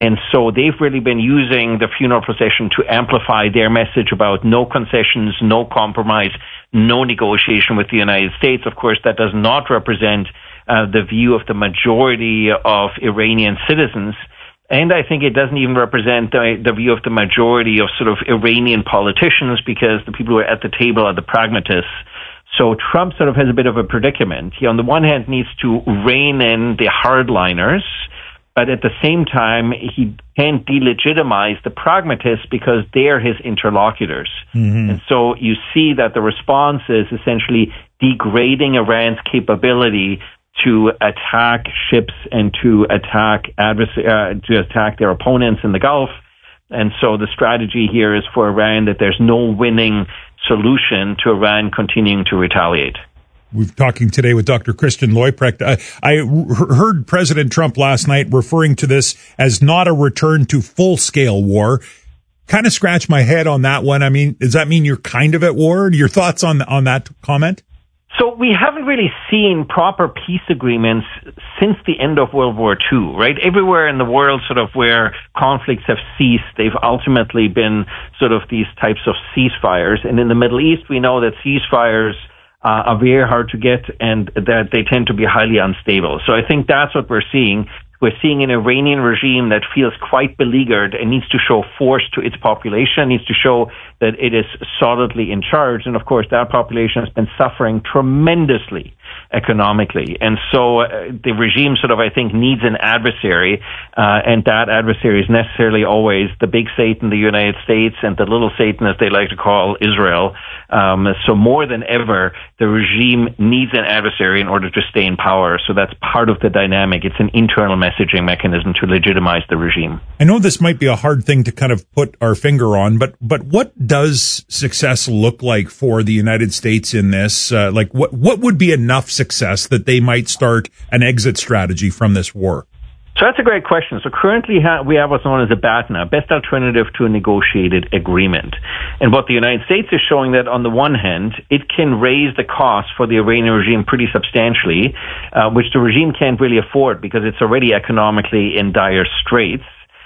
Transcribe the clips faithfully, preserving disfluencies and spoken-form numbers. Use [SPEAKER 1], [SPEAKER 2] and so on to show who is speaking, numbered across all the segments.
[SPEAKER 1] And so they've really been using the funeral procession to amplify their message about no concessions, no compromise, no negotiation with the United States. Of course, that does not represent uh, the view of the majority of Iranian citizens. And I think it doesn't even represent the, the view of the majority of sort of Iranian politicians, because the people who are at the table are the pragmatists. So Trump sort of has a bit of a predicament. He, on the one hand, needs to rein in the hardliners, but at the same time, he can't delegitimize the pragmatists because they're his interlocutors. Mm-hmm. And so you see that the response is essentially degrading Iran's capability to attack ships and to attack advers- uh, to attack their opponents in the Gulf. And so the strategy here is for Iran that there's no winning solution to Iran continuing to retaliate.
[SPEAKER 2] We're talking today with Doctor Christian Leuprecht. I, I heard President Trump last night referring to this as not a return to full-scale war. Kind of scratched my head on that one. I mean, does that mean you're kind of at war? Your thoughts on on that comment?
[SPEAKER 1] So we haven't really seen proper peace agreements since the end of World War Two, right? Everywhere in the world sort of where conflicts have ceased, they've ultimately been sort of these types of ceasefires. And in the Middle East, we know that ceasefires uh, are very hard to get and that they tend to be highly unstable. So I think that's what we're seeing. We're seeing an Iranian regime that feels quite beleaguered and needs to show force to its population, needs to show that it is solidly in charge. And of course, that population has been suffering tremendously economically. And so uh, the regime sort of, I think, needs an adversary, uh, and that adversary is necessarily always the big Satan, the United States, and the little Satan, as they like to call Israel. Um, so more than ever, the regime needs an adversary in order to stay in power. So that's part of the dynamic. It's an internal messaging mechanism to legitimize the regime.
[SPEAKER 2] I know this might be a hard thing to kind of put our finger on, but but what does success look like for the United States in this? Uh, like, what what would be enough success that they might start an exit strategy from this war?
[SPEAKER 1] So that's a great question. So currently ha- we have what's known as a B A T N A, best alternative to a negotiated agreement. And what the United States is showing that on the one hand, it can raise the cost for the Iranian regime pretty substantially, uh, which the regime can't really afford because it's already economically in dire straits.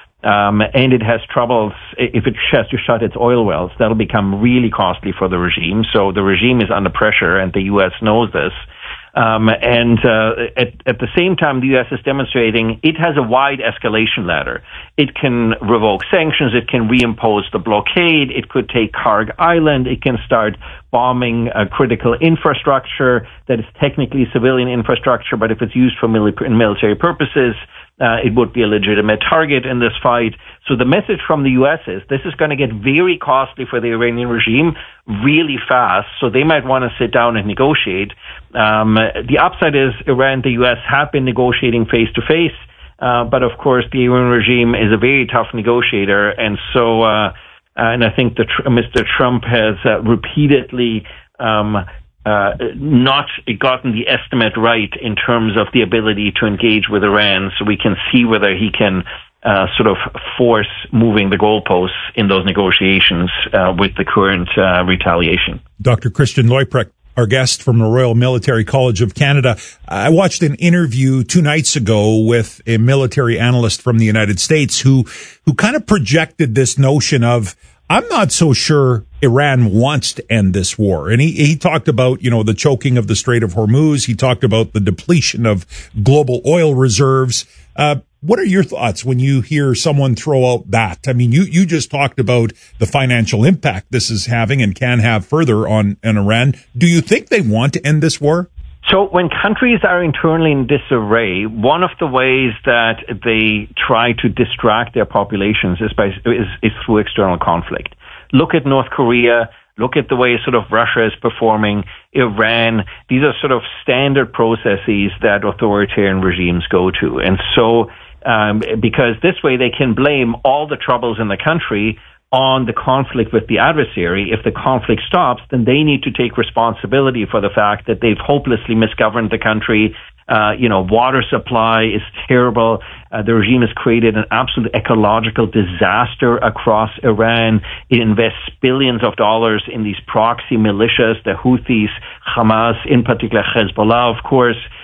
[SPEAKER 1] Um, and it has troubles if it has to shut its oil wells. That'll become really costly for the regime. So the regime is under pressure, and the U S knows this. Um, and uh, at, at the same time, the U S is demonstrating it has a wide escalation ladder. It can revoke sanctions. It can reimpose the blockade. It could take Karg Island. It can start bombing uh, critical infrastructure that is technically civilian infrastructure, but if it's used for mili- military purposes, Uh, it would be a legitimate target in this fight. So the message from the U S is this is going to get very costly for the Iranian regime really fast. So they might want to sit down and negotiate. Um, the upside is Iran and the U S have been negotiating face to face. Uh, but of course, the Iranian regime is a very tough negotiator. And so, uh, and I think that Mister Trump has uh, repeatedly, um, Uh, not gotten the estimate right in terms of the ability to engage with Iran, so we can see whether he can uh, sort of force moving the goalposts in those negotiations uh, with the current uh, retaliation.
[SPEAKER 2] Doctor Christian Leuprecht, our guest from the Royal Military College of Canada. I watched an interview two nights ago with a military analyst from the United States who who kind of projected this notion of, I'm not so sure Iran wants to end this war. And he, he talked about, you know, the choking of the Strait of Hormuz. He talked about the depletion of global oil reserves. Uh, what are your thoughts when you hear someone throw out that? I mean, you, you just talked about the financial impact this is having and can have further on, on Iran. Do you think they want to end this war?
[SPEAKER 1] So when countries are internally in disarray, one of the ways that they try to distract their populations is, by, is, is through external conflict. Look at North Korea. Look at the way sort of Russia is performing, Iran. These are sort of standard processes that authoritarian regimes go to. And so um, because this way they can blame all the troubles in the country on the conflict with the adversary. If the conflict stops, then they need to take responsibility for the fact that they've hopelessly misgoverned the country. Uh, you know, water supply is terrible. Uh, the regime has created an absolute ecological disaster across Iran. It invests billions of dollars in these proxy militias, the Houthis, Hamas, in particular Hezbollah, of course,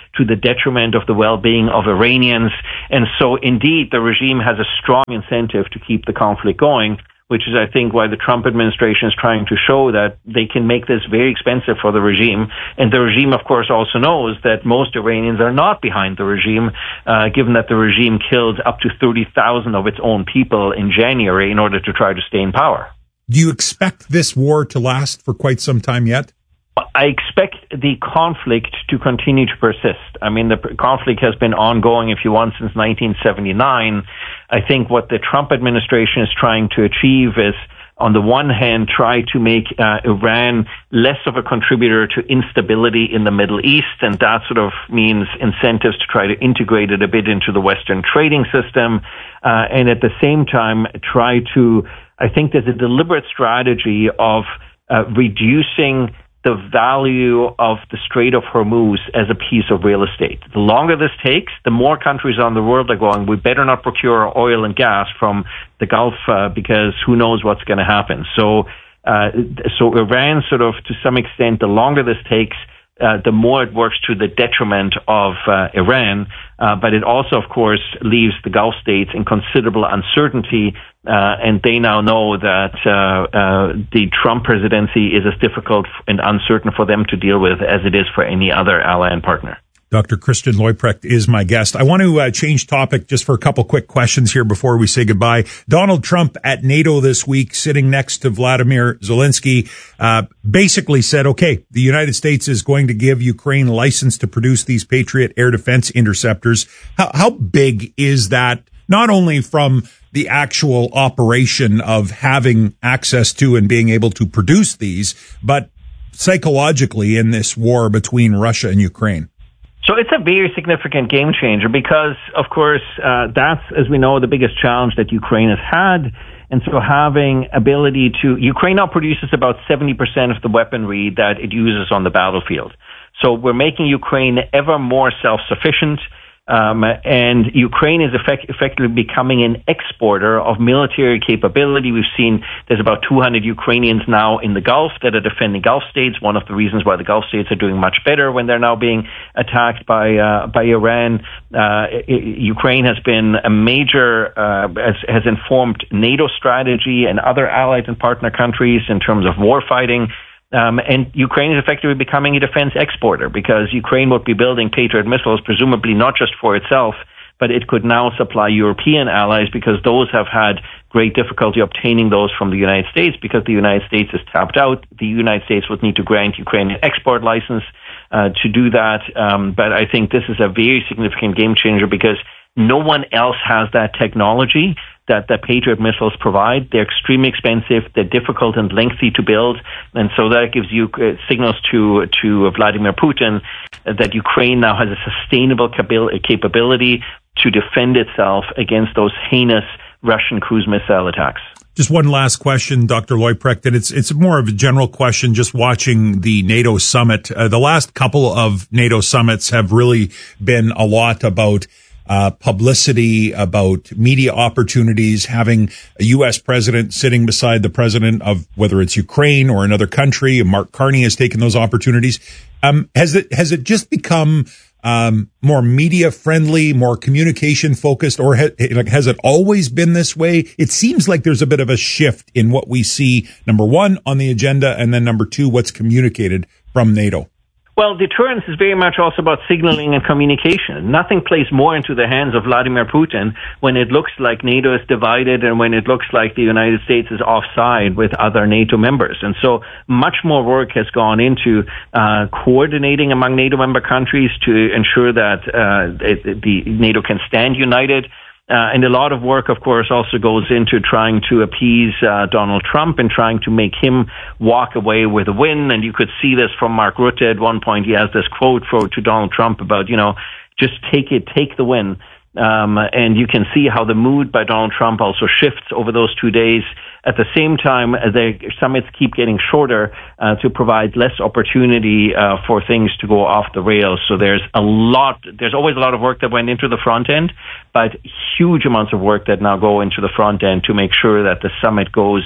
[SPEAKER 1] to the detriment of the well-being of Iranians. And so, indeed, the regime has a strong incentive to keep the conflict going, which is, I think, why the Trump administration is trying to show that they can make this very expensive for the regime. And the regime, of course, also knows that most Iranians are not behind the regime, uh, given that the regime killed up to thirty thousand of its own people in January in order to try to stay in power.
[SPEAKER 2] Do you expect this war to last for quite some time yet?
[SPEAKER 1] I expect the conflict to continue to persist. I mean, the conflict has been ongoing, if you want, since nineteen seventy-nine. I think what the Trump administration is trying to achieve is, on the one hand, try to make uh, Iran less of a contributor to instability in the Middle East, and that sort of means incentives to try to integrate it a bit into the Western trading system, uh, and at the same time try to, I think there's a deliberate strategy of uh, reducing the value of the Strait of Hormuz as a piece of real estate. The longer this takes, the more countries around the world are going, we better not procure oil and gas from the Gulf uh, because who knows what's going to happen. So, uh, so Iran sort of, to some extent, the longer this takes, uh, the more it works to the detriment of uh, Iran. Uh, but it also, of course, leaves the Gulf states in considerable uncertainty. Uh, and they now know that uh, uh, the Trump presidency is as difficult and uncertain for them to deal with as it is for any other ally and partner.
[SPEAKER 2] Doctor Christian Leuprecht is my guest. I want to uh, change topic just for a couple quick questions here before we say goodbye. Donald Trump at NATO this week, sitting next to Vladimir Zelensky, uh, basically said, okay, the United States is going to give Ukraine a license to produce these Patriot air defense interceptors. How, how big is that, not only from the actual operation of having access to and being able to produce these, but psychologically in this war between Russia and Ukraine?
[SPEAKER 1] So it's a very significant game changer because, of course, uh, that's, as we know, the biggest challenge that Ukraine has had. And so having ability to, Ukraine now produces about seventy percent of the weaponry that it uses on the battlefield. So we're making Ukraine ever more self-sufficient. Um, and Ukraine is effect- effectively becoming an exporter of military capability. We've seen there's about two hundred Ukrainians now in the Gulf that are defending Gulf states. One of the reasons why the Gulf states are doing much better when they're now being attacked by uh, by Iran. Uh, it, Ukraine has been a major, uh, has, has informed NATO strategy and other allied and partner countries in terms of war fighting. Um, and Ukraine is effectively becoming a defense exporter because Ukraine would be building Patriot missiles, presumably not just for itself, but it could now supply European allies because those have had great difficulty obtaining those from the United States because the United States is tapped out. The United States would need to grant Ukraine an export license uh, to do that. Um, but I think this is a very significant game changer because no one else has that technology that the Patriot missiles provide. They're extremely expensive. They're difficult and lengthy to build. And so that gives you uh, signals to to Vladimir Putin uh, that Ukraine now has a sustainable cabil- capability to defend itself against those heinous Russian cruise missile attacks.
[SPEAKER 2] Just one last question, Doctor Leuprecht, and it's it's more of a general question. Just watching the NATO summit, uh, the last couple of NATO summits have really been a lot about Uh, publicity, about media opportunities, having a U S president sitting beside the president of whether it's Ukraine or another country. Mark Carney has taken those opportunities. Um, has it has it just become um, more media friendly, more communication focused, or ha- like has it always been this way? It seems like there's a bit of a shift in what we see. Number one on the agenda, and then number two, what's communicated from NATO.
[SPEAKER 1] Well, deterrence is very much also about signaling and communication. Nothing plays more into the hands of Vladimir Putin when it looks like NATO is divided and when it looks like the United States is offside with other NATO members. And so much more work has gone into uh, coordinating among NATO member countries to ensure that uh, it, the NATO can stand united. Uh, and a lot of work, of course, also goes into trying to appease uh, Donald Trump and trying to make him walk away with a win. And you could see this from Mark Rutte. At one point, he has this quote for to Donald Trump about, you know, just take it, take the win. Um, and you can see how the mood by Donald Trump also shifts over those two days. At the same time, the summits keep getting shorter uh, to provide less opportunity uh, for things to go off the rails. So there's a lot, there's always a lot of work that went into the front end, but huge amounts of work that now go into the front end to make sure that the summit goes the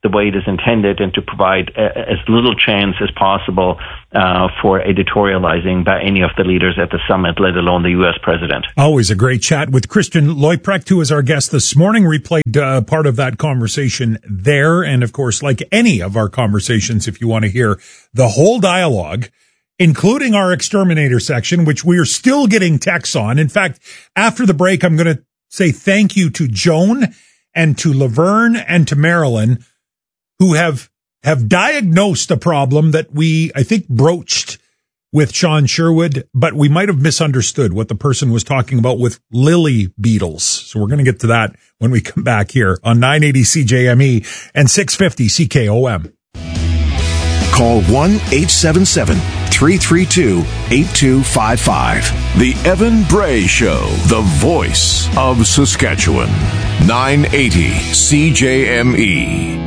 [SPEAKER 1] the way it is intended and to provide a, as little chance as possible uh, for editorializing by any of the leaders at the summit, let alone the U S president.
[SPEAKER 2] Always a great chat with Christian Leuprecht, who is our guest this morning. Replayed uh, part of that conversation there. And of course, like any of our conversations, if you want to hear the whole dialogue, including our exterminator section, which we are still getting texts on. In fact, after the break, I'm going to say thank you to Joan and to Laverne and to Marilyn, who have have diagnosed a problem that we, I think, broached with Sean Sherwood, but we might have misunderstood what the person was talking about with lily beetles. So we're going to get to that when we come back here on nine eighty C J M E and six fifty C K O M.
[SPEAKER 3] Call one eight seven seven, three three two, eight two five five. The Evan Bray Show, the voice of Saskatchewan. nine eighty C J M E.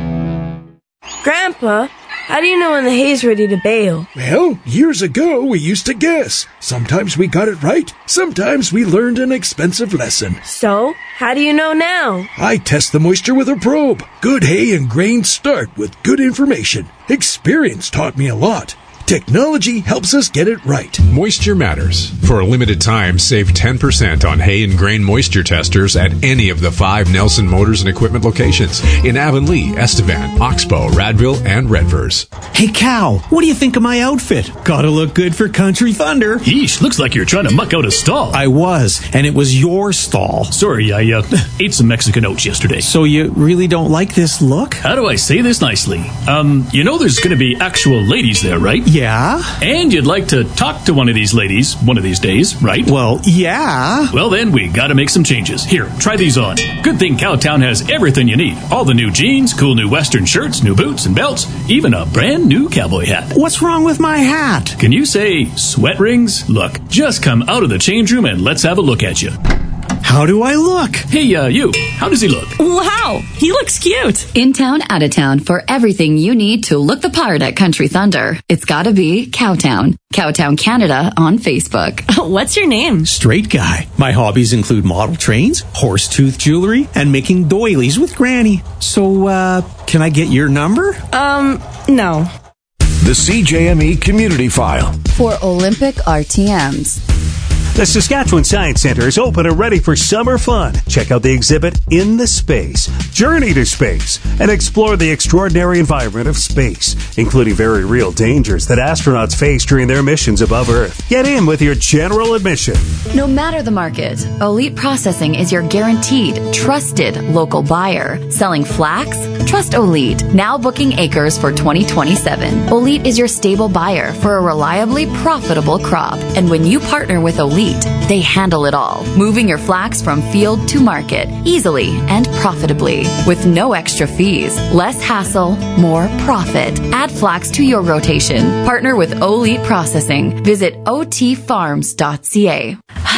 [SPEAKER 4] Grandpa, how do you know when the hay's ready to bale?
[SPEAKER 5] Well, years ago we used to guess. Sometimes we got it right, sometimes we learned an expensive lesson.
[SPEAKER 4] So, how do you know now?
[SPEAKER 5] I test the moisture with a probe. Good hay and grain start with good information. Experience taught me a lot. Technology helps us get it right.
[SPEAKER 6] Moisture matters. For a limited time, save ten percent on hay and grain moisture testers at any of the five Nelson Motors and Equipment locations in Avonlea, Estevan, Oxbow, Radville, and Redvers.
[SPEAKER 7] Hey, Cal, what do you think of my outfit? Gotta look good for Country Thunder.
[SPEAKER 8] Yeesh, looks like you're trying to muck out a stall.
[SPEAKER 7] I was, and it was your stall.
[SPEAKER 8] Sorry, I uh, ate some Mexican oats yesterday.
[SPEAKER 7] So you really don't like this look?
[SPEAKER 8] How do I say this nicely? Um, you know there's gonna be actual ladies there, right?
[SPEAKER 7] Yeah.
[SPEAKER 8] And you'd like to talk to one of these ladies one of these days, right?
[SPEAKER 7] Well, yeah.
[SPEAKER 8] Well, then we gotta make some changes. Here, try these on. Good thing Cowtown has everything you need. All the new jeans, cool new western shirts, new boots and belts, even a brand new cowboy hat.
[SPEAKER 7] What's wrong with my hat?
[SPEAKER 8] Can you say sweat rings? Look, just come out of the change room and let's have a look at you.
[SPEAKER 7] How do I look?
[SPEAKER 8] Hey, uh, you, how does he look?
[SPEAKER 9] Wow, he looks cute.
[SPEAKER 10] In town, out of town, for everything you need to look the part at Country Thunder, it's gotta be Cowtown. Cowtown Canada on Facebook.
[SPEAKER 9] What's your name?
[SPEAKER 7] Straight guy. My hobbies include model trains, horse tooth jewelry, and making doilies with Granny. So, uh, can I get your number?
[SPEAKER 4] Um, no.
[SPEAKER 3] The C J M E Community File.
[SPEAKER 10] For Olympic R T Ms.
[SPEAKER 11] The Saskatchewan Science Centre is open and ready for summer fun. Check out the exhibit In the Space, Journey to Space, and explore the extraordinary environment of space, including very real dangers that astronauts face during their missions above Earth. Get in with your general admission.
[SPEAKER 10] No matter the market, Elite Processing is your guaranteed, trusted local buyer. Selling flax? Trust Elite. Now booking acres for twenty twenty-seven. Elite is your stable buyer for a reliably profitable crop. And when you partner with Elite, they handle it all, moving your flax from field to market easily and profitably with no extra fees, less hassle, more profit. Add flax to your rotation. Partner with Elite Processing. Visit o t farms dot c a.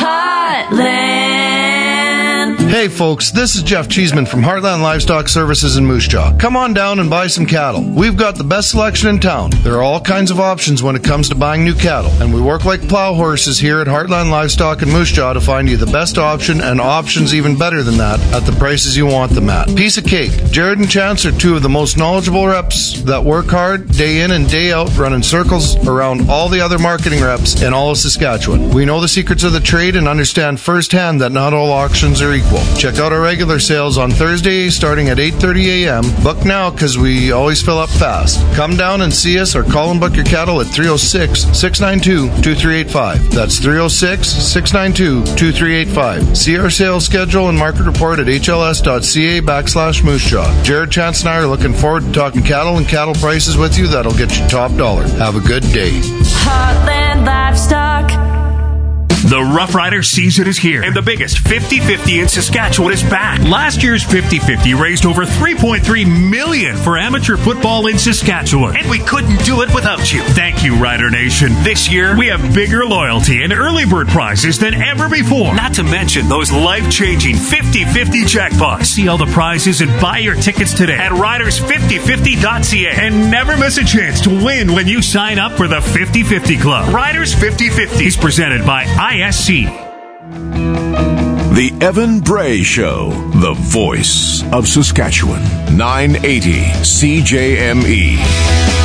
[SPEAKER 12] Heartland. Hey folks, this is Jeff Cheeseman from Heartland Livestock Services in Moose Jaw. Come on down and buy some cattle. We've got the best selection in town. There are all kinds of options when it comes to buying new cattle, and we work like plow horses here at Heartland Livestock in Moose Jaw to find you the best option and options even better than that at the prices you want them at. Piece of cake. Jared and Chance are two of the most knowledgeable reps that work hard day in and day out running circles around all the other marketing reps in all of Saskatchewan. We know the secrets of the trade and understand firsthand that not all auctions are equal. Check out our regular sales on Thursday starting at eight thirty a.m. Book now because we always fill up fast. Come down and see us or call and book your cattle at three oh six, six nine two, two three eight five. That's three oh six, six nine two, two three eight five. See our sales schedule and market report at h l s dot c a backslash moose jaw. Jared, Chance, and I are looking forward to talking cattle and cattle prices with you. That'll get you top dollar. Have a good day. Heartland Livestock.
[SPEAKER 13] The Rough Rider season is here, and the biggest fifty fifty in Saskatchewan is back. Last year's fifty fifty raised over three point three million dollars for amateur football in Saskatchewan, and we couldn't do it without you. Thank you, Rider Nation. This year, we have bigger loyalty and early bird prizes than ever before, not to mention those life-changing fifty fifty jackpots. See all the prizes and buy your tickets today at riders fifty fifty dot c a, and never miss a chance to win when you sign up for the fifty fifty Club. Riders fifty fifty is presented by I S C.
[SPEAKER 3] The Evan Bray Show, the voice of Saskatchewan. nine eighty C J M E.